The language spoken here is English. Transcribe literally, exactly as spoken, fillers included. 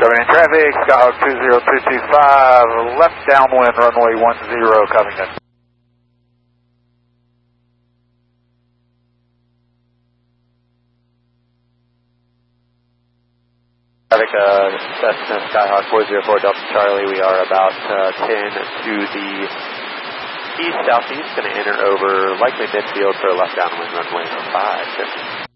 Coming in traffic, Skyhawk two zero two two five, left downwind runway one zero coming in. Traffic, uh, Cessna Skyhawk four zero four Delta Charlie, we are about uh, ten to the east-southeast, going to enter over likely midfield for left downwind runway five.